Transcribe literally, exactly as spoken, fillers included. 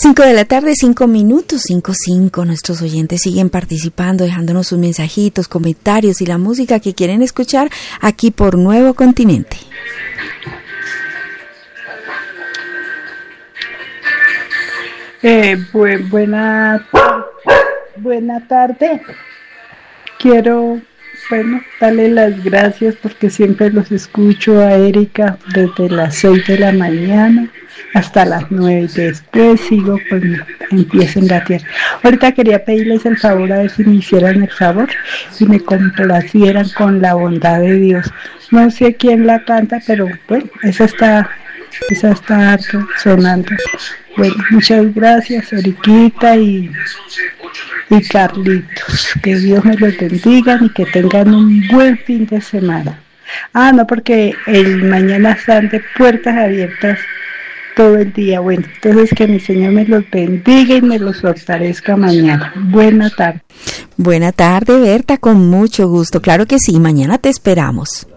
Cinco de la tarde, cinco minutos, cinco, cinco. Nuestros oyentes siguen participando, dejándonos sus mensajitos, comentarios y la música que quieren escuchar aquí por Nuevo Continente. Eh, bu- buena, buena tarde. Quiero, bueno, darle las gracias porque siempre los escucho a Erika desde las seis de la mañana hasta las nueve. Después sigo, pues empiezo en la tierra. Ahorita quería pedirles el favor, a ver si me hicieran el favor y me complacieran con La Bondad de Dios. No sé quién la canta, pero bueno, esa está, esa está sonando. Bueno, muchas gracias, Eriquita y, y Carlitos. Que Dios me los bendiga y que tengan un buen fin de semana. Ah, no, porque el mañana están de puertas abiertas todo el día. Bueno, entonces que mi Señor me los bendiga y me los fortalezca mañana. Buena tarde. Buena tarde, Berta, con mucho gusto. Claro que sí, mañana te esperamos.